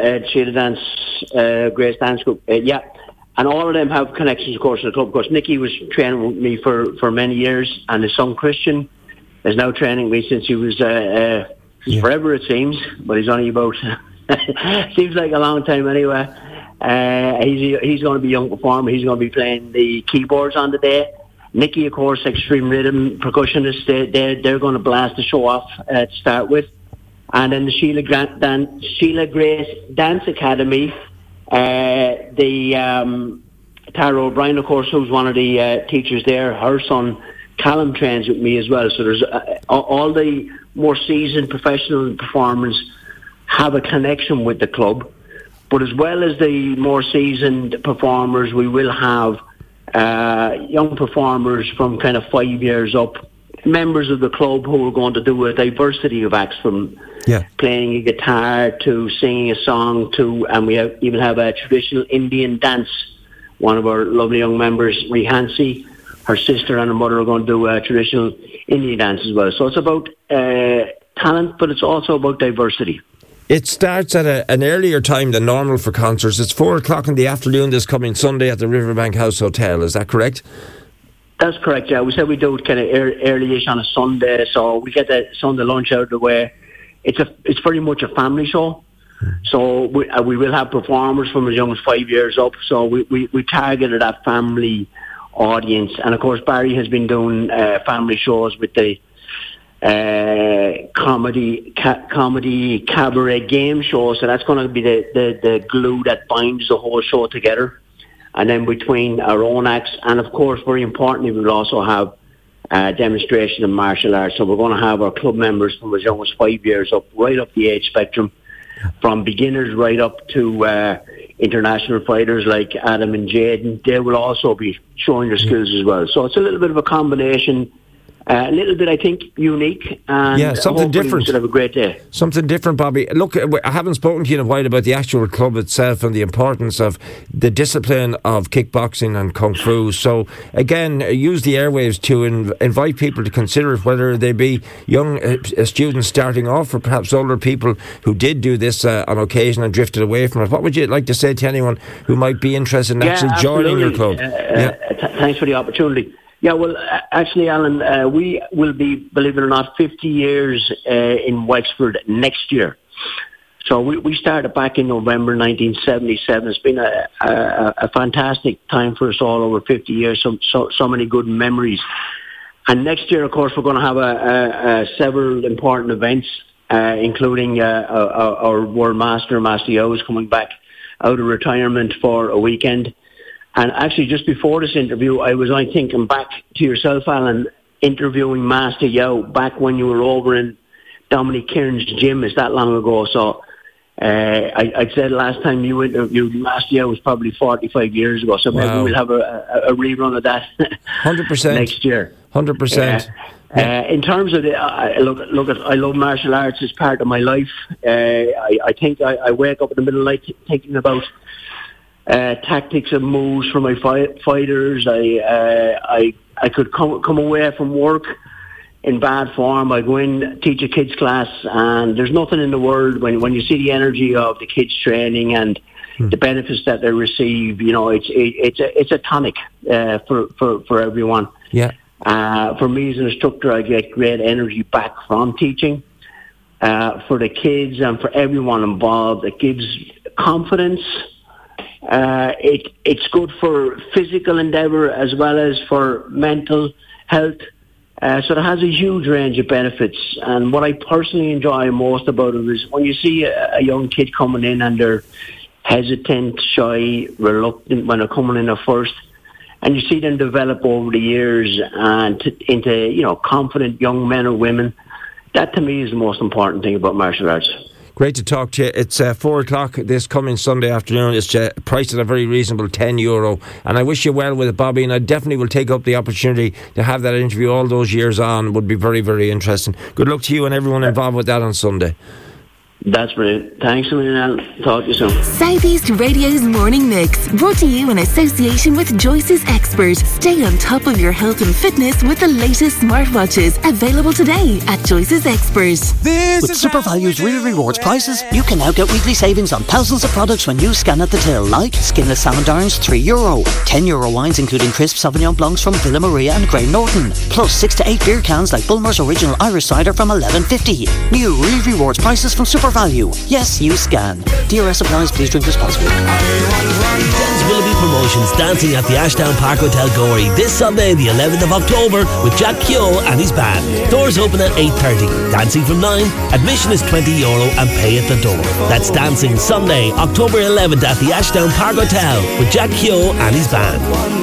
Grace Dance Group, yeah. And all of them have connections, of course, to the club. Of course, Nicky was training with me for many years, and his son Christian is now training with me since he was forever, it seems, but he's only about seems like a long time anyway. He's going to be a young performer. He's going to be playing the keyboards on the day. Nicky, of course, Extreme Rhythm percussionist. They're going to blast the show off to start with, and then the Sheila Grace Dance Academy. Tara O'Brien, of course, who's one of the teachers there, her son Callum trains with me as well. So there's all the more seasoned professional performers have a connection with the club, but as well as the more seasoned performers, we will have young performers from kind of 5 years up, members of the club who are going to do a diversity of acts, from playing a guitar to singing a song and we even have a traditional Indian dance. One of our lovely young members, Rehansi, her sister and her mother are going to do a traditional Indian dance as well. So it's about talent, but it's also about diversity. It starts at an earlier time than normal for concerts. It's 4:00 in the afternoon this coming Sunday at the Riverbank House Hotel. Is that correct? That's correct, yeah. We said we do it kind of early-ish on a Sunday, so we get the Sunday lunch out of the way. It's very much a family show. So we will have performers from as young as 5 years up. So we targeted that family audience. And of course, Barry has been doing family shows with the comedy cabaret game show. So that's going to be the glue that binds the whole show together. And then between our own acts, and of course, very importantly, we will also have a demonstration of martial arts. So we're going to have our club members from as young as 5 years up, right up the age spectrum, from beginners right up to international fighters like Adam and Jaden. They will also be showing their skills as well. So it's a little bit of a combination. A little bit, I think, unique, and something different. We should have a great day. Something different, Bobby. Look, I haven't spoken to you in a while about the actual club itself and the importance of the discipline of kickboxing and kung fu. So, again, use the airwaves to invite people to consider it, whether they be young students starting off or perhaps older people who did do this on occasion and drifted away from it. What would you like to say to anyone who might be interested in actually joining your club? Thanks for the opportunity. Yeah, well, actually, Alan, we will be, believe it or not, 50 years in Wexford next year. So we started back in November 1977. It's been a fantastic time for us all, over 50 years, so many good memories. And next year, of course, we're going to have several important events, including our World Master Yao is coming back out of retirement for a weekend. And actually, just before this interview, I was thinking back to yourself, Alan, interviewing Master Yao back when you were over in Dominic Kieran's gym. Is that long ago? So I said last time you interviewed Master Yao was probably 45 years ago. So maybe we'll have a rerun of that 100% next year. 100%. In terms of look, I love martial arts as part of my life. I think I wake up in the middle of the night thinking about tactics and moves for my fighters. I could come away from work in bad form. I go in, teach a kids class, and there's nothing in the world when you see the energy of the kids training and the benefits that they receive. You know, it's a tonic for everyone. Yeah. For me as an instructor, I get great energy back from teaching. For the kids and for everyone involved, it gives confidence. It's good for physical endeavour as well as for mental health. So it has a huge range of benefits. And what I personally enjoy most about it is when you see a young kid coming in and they're hesitant, shy, reluctant when they're coming in at first, and you see them develop over the years and into confident young men or women. That to me is the most important thing about martial arts. Great to talk to you. It's 4:00 this coming Sunday afternoon. It's priced at a very reasonable €10. And I wish you well with it, Bobby. And I definitely will take up the opportunity to have that interview all those years on. Would be very, very interesting. Good luck to you and everyone involved with that on Sunday. That's brilliant. Thanks a million, Alan. Talk to you soon. Southeast Radio's Morning Mix, brought to you in association with Joyce's Expert. Stay on top of your health and fitness with the latest smartwatches, available today at Joyce's Expert. With SuperValue's Real Rewards prices, you can now get weekly savings on thousands of products when you scan at the till, like skinless salmon darns, €3, €10 wines including crisp Sauvignon Blancs from Villa Maria and Grey Norton, plus 6 to 8 beer cans like Bulmer's Original Irish Cider from $11.50. New Real Rewards prices from SuperValue. Yes, you scan. DRS applies. Please drink responsibly. Den's Willoughby Promotions dancing at the Ashdown Park Hotel Gorey this Sunday, the 11th of October, with Jack Keogh and his band. Doors open at 8:30. Dancing from 9. Admission is €20 and pay at the door. That's dancing Sunday, October 11th at the Ashdown Park Hotel with Jack Keogh and his band.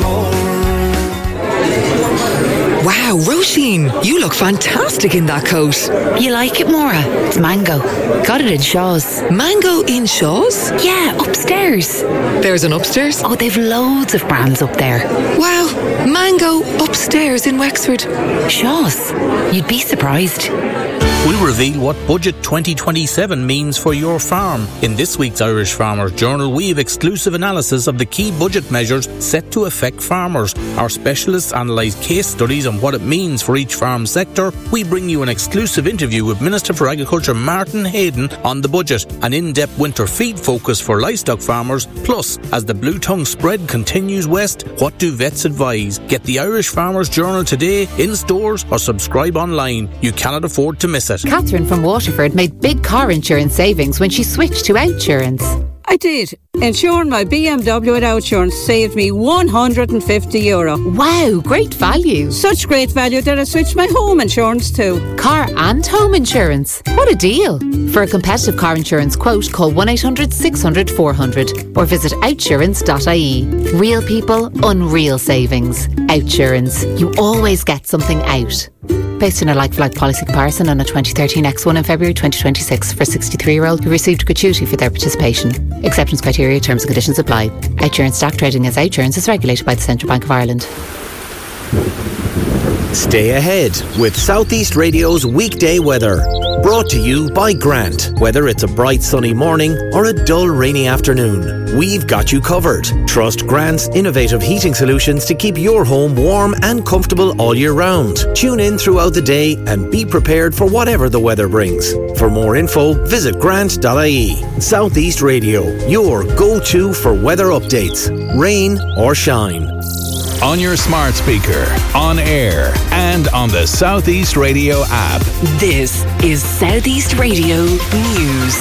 Wow, Roisin, you look fantastic in that coat. You like it, Maura? It's mango. Got it in Shaw's. Mango in Shaw's? Yeah, upstairs. There's an upstairs? Oh, they've loads of brands up there. Wow, mango upstairs in Wexford. Shaw's. You'd be surprised. We'll reveal what Budget 2027 means for your farm. In this week's Irish Farmers Journal, we have exclusive analysis of the key budget measures set to affect farmers. Our specialists analyse case studies on what it means for each farm sector. We bring you an exclusive interview with Minister for Agriculture Martin Hayden on the budget, an in-depth winter feed focus for livestock farmers. Plus, as the blue tongue spread continues west, what do vets advise? Get the Irish Farmers Journal today in stores or subscribe online. You cannot afford to miss it. Catherine from Waterford made big car insurance savings when she switched to Outsurance. I did. Insuring my BMW at Outsurance saved me €150. Wow, great value. Such great value that I switched my home insurance too. Car and home insurance. What a deal. For a competitive car insurance quote, call 1-800-600-400 or visit outsurance.ie. Real people, unreal savings. Outsurance. You always get something out. Based on a like-for-like policy comparison on a 2013 X1 in February 2026 for a 63-year-old who received gratuity for their participation. Acceptance criteria, terms and conditions apply. Outsurance stock trading as Outsurance is regulated by the Central Bank of Ireland. Stay ahead with Southeast Radio's weekday weather. Brought to you by Grant. Whether it's a bright sunny morning or a dull rainy afternoon, we've got you covered. Trust Grant's innovative heating solutions to keep your home warm and comfortable all year round. Tune in throughout the day and be prepared for whatever the weather brings. For more info, visit grant.ie. Southeast Radio, your go-to for weather updates, rain or shine. On your smart speaker, on air, and on the Southeast Radio app. This is Southeast Radio News.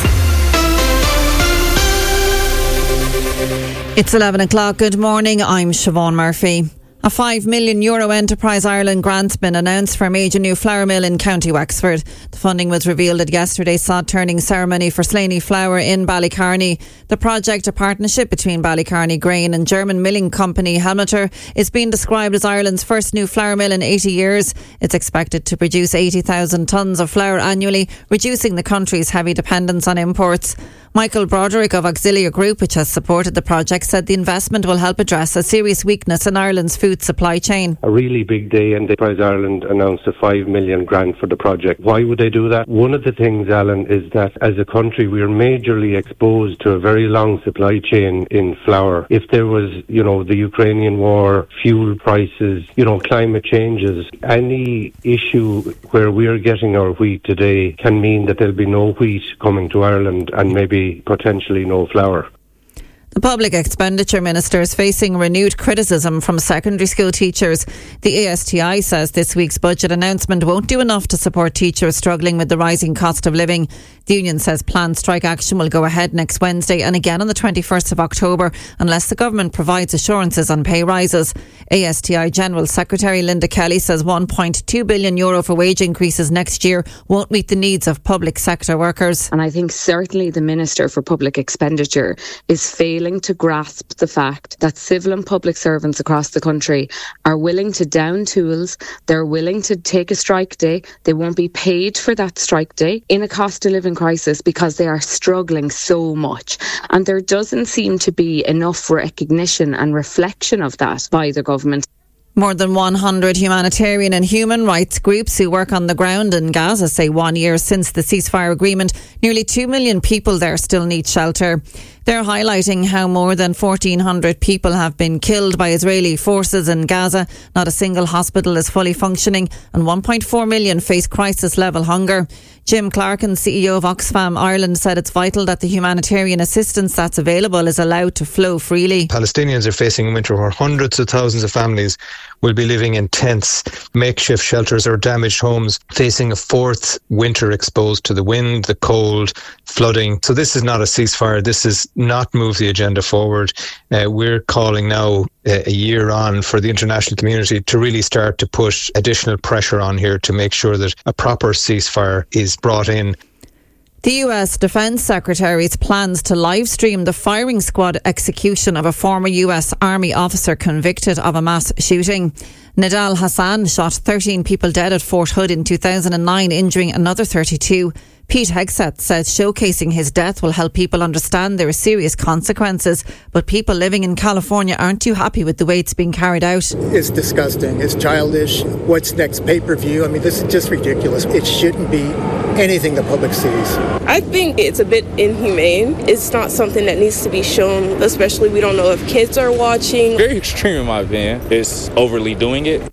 It's 11 o'clock. Good morning. I'm Siobhan Murphy. A €5 million Enterprise Ireland grant's been announced for a major new flour mill in County Wexford. The funding was revealed at yesterday's sod-turning ceremony for Slaney Flour in Ballycarney. The project, a partnership between Ballycarney Grain and German milling company Helmuter, is being described as Ireland's first new flour mill in 80 years. It's expected to produce 80,000 tonnes of flour annually, reducing the country's heavy dependence on imports. Michael Broderick of Auxilia Group, which has supported the project, said the investment will help address a serious weakness in Ireland's food supply chain. A really big day, and Enterprise Ireland announced a €5 million grant for the project. Why would they do that? One of the things, Alan, is that as a country we are majorly exposed to a very long supply chain in flour. If there was, the Ukrainian war, fuel prices, climate changes, any issue where we are getting our wheat today can mean that there'll be no wheat coming to Ireland and maybe potentially no flour. The Public Expenditure Minister is facing renewed criticism from secondary school teachers. The ASTI says this week's budget announcement won't do enough to support teachers struggling with the rising cost of living. The union says planned strike action will go ahead next Wednesday and again on the 21st of October unless the government provides assurances on pay rises. ASTI General Secretary Linda Kelly says €1.2 billion for wage increases next year won't meet the needs of public sector workers. And I think certainly the Minister for Public Expenditure is failing to grasp the fact that civil and public servants across the country are willing to down tools, they're willing to take a strike day, they won't be paid for that strike day in a cost of living crisis because they are struggling so much. And there doesn't seem to be enough recognition and reflection of that by the government. More than 100 humanitarian and human rights groups who work on the ground in Gaza say 1 year since the ceasefire agreement, nearly 2 million people there still need shelter. They're highlighting how more than 1,400 people have been killed by Israeli forces in Gaza. Not a single hospital is fully functioning and 1.4 million face crisis-level hunger. Jim Clarkin, CEO of Oxfam Ireland, said it's vital that the humanitarian assistance that's available is allowed to flow freely. Palestinians are facing a winter where hundreds of thousands of families will be living in tents, makeshift shelters or damaged homes, facing a fourth winter exposed to the wind, the cold, flooding. So this is not a ceasefire. This is not move the agenda forward. We're calling now, a year on, for the international community to really start to put additional pressure on here to make sure that a proper ceasefire is brought in. The US Defence Secretary's plans to live stream the firing squad execution of a former US Army officer convicted of a mass shooting. Nidal Hassan shot 13 people dead at Fort Hood in 2009, injuring another 32. Pete Hegseth says showcasing his death will help people understand there are serious consequences, but people living in California aren't too happy with the way it's being carried out. It's disgusting. It's childish. What's next? Pay-per-view? I mean, this is just ridiculous. It shouldn't be anything the public sees. I think it's a bit inhumane. It's not something that needs to be shown, especially we don't know if kids are watching. Very extreme in my opinion. It's overly doing it.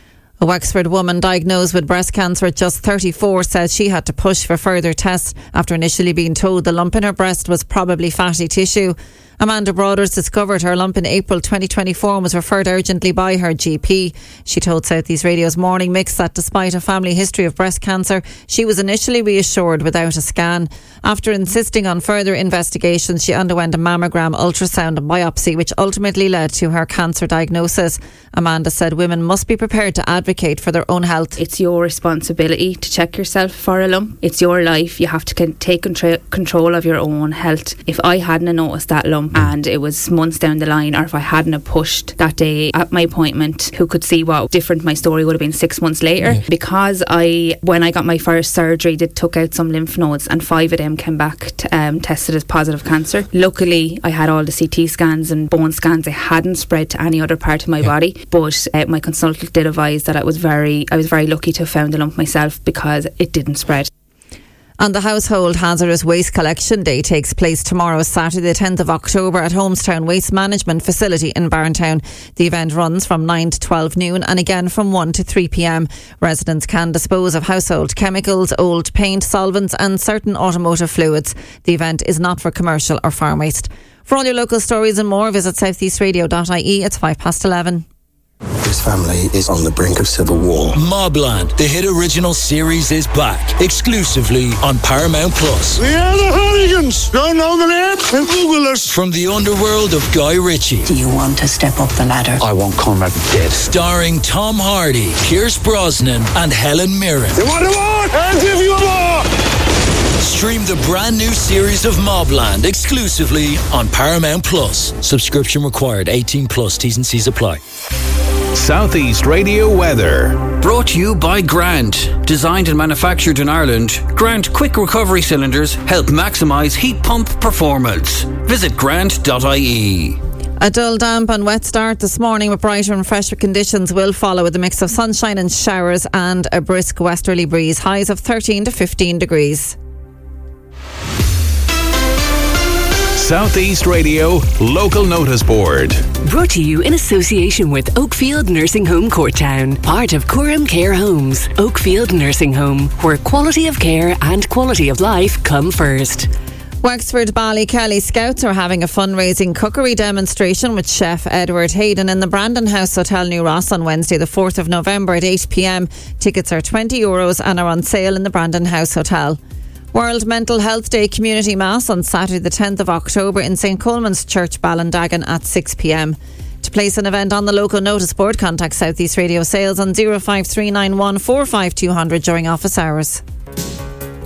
A Wexford woman diagnosed with breast cancer at just 34 says she had to push for further tests after initially being told the lump in her breast was probably fatty tissue. Amanda Broaders discovered her lump in April 2024 and was referred urgently by her GP. She told South East Radio's Morning Mix that despite a family history of breast cancer, she was initially reassured without a scan. After insisting on further investigations, she underwent a mammogram, ultrasound and biopsy, which ultimately led to her cancer diagnosis. Amanda said women must be prepared to advocate for their own health. It's your responsibility to check yourself for a lump. It's your life. You have to take control of your own health. If I hadn't noticed that lump and it was months down the line, or if I hadn't have pushed that day at my appointment, who could see what different my story would have been 6 months later. Because when I got my first surgery, they took out some lymph nodes and 5 of them came back tested as positive cancer. Luckily I had all the CT scans and bone scans. They hadn't spread to any other part of my body, but my consultant did advise that I was very lucky to have found the lump myself because it didn't spread. And the Household Hazardous Waste Collection Day takes place tomorrow, Saturday the 10th of October at Homestown Waste Management Facility in Barntown. The event runs from 9 to 12 noon and again from 1 to 3 p.m. Residents can dispose of household chemicals, old paint, solvents and certain automotive fluids. The event is not for commercial or farm waste. For all your local stories and more, visit southeastradio.ie. It's 11:05. This family is on the brink of civil war. Mobland, the hit original series, is back exclusively on Paramount Plus. We are the Hooligans. Don't know the name? And Google us. From the underworld of Guy Ritchie. Do you want to step up the ladder? I want Conrad dead. Starring Tom Hardy, Pierce Brosnan and Helen Mirren. You want a war? I'll give you a war. Stream the brand new series of Mobland exclusively on Paramount Plus. Subscription required. 18+. T's and C's apply. Southeast Radio weather. Brought to you by Grant. Designed and manufactured in Ireland, Grant quick recovery cylinders help maximise heat pump performance. Visit grant.ie. A dull, damp and wet start this morning, with brighter and fresher conditions will follow with a mix of sunshine and showers and a brisk westerly breeze. Highs of 13 to 15 degrees. Southeast Radio Local Notice Board. Brought to you in association with Oakfield Nursing Home Courtown, part of Coram Care Homes. Oakfield Nursing Home, where quality of care and quality of life come first. Wexford Ballykelly Scouts are having a fundraising cookery demonstration with Chef Edward Hayden in the Brandon House Hotel New Ross on Wednesday the 4th of November at 8 p.m. Tickets are €20 and are on sale in the Brandon House Hotel. World Mental Health Day Community Mass on Saturday the 10th of October in St Coleman's Church, Ballindagan at 6 p.m. To place an event on the local notice board, contact South East Radio Sales on 05391 45200 during office hours.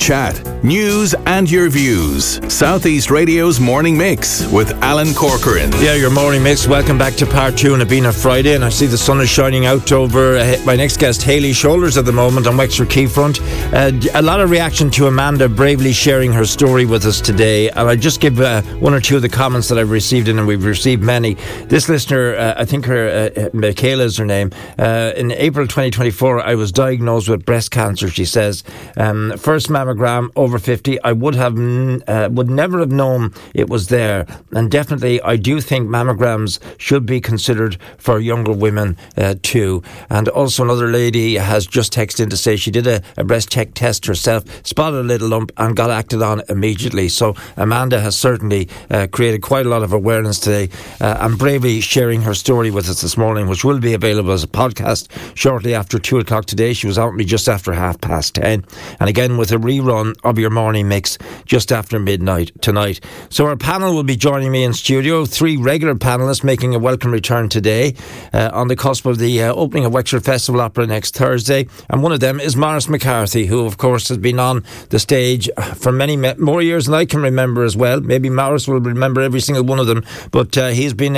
Chat, news and your views. Southeast Radio's Morning Mix with Alan Corcoran. Yeah, your Morning Mix. Welcome back to part 2 on it being a Friday, and I see the sun is shining out over my next guest, Hayley shoulders at the moment on Wexford Quayfront. A lot of reaction to Amanda bravely sharing her story with us today, and I just give one or two of the comments that I've received, and we've received many. This listener, I think her Michaela is her name. In April 2024, I was diagnosed with breast cancer, she says. First mammogram, over 50. I would never have known it was there. And definitely, I do think mammograms should be considered for younger women too. And also another lady has just texted in to say she did a breast check test herself, spotted a little lump and got acted on immediately. So Amanda has certainly created quite a lot of awareness today and bravely sharing her story with us this morning, which will be available as a podcast shortly after 2 o'clock today. She was out with me just after 10:30. And again with a rerun of your Morning Mix just after midnight tonight. So our panel will be joining me in studio. 3 regular panellists making a welcome return today on the cusp of the opening of Wexford Festival Opera next Thursday. And one of them is Maurice McCarthy, who of course has been on the stage for many more years than I can remember as well. Maybe Maurice will remember every single one of them, but he's been